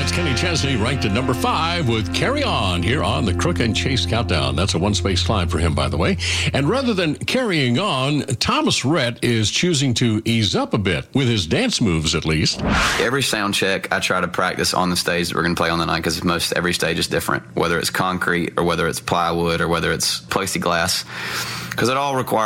That's Kenny Chesney ranked at number 5 with Carry On here on the Crook and Chase Countdown. That's a one-space climb for him, by the way. And rather than carrying on, Thomas Rhett is choosing to ease up a bit, with his dance moves at least. Every sound check I try to practice on the stage that we're going to play on the night, because every stage is different, whether it's concrete or whether it's plywood or whether it's plexiglass, because it all requires